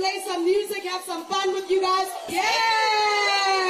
play some music, have some fun with you guys. Yeah!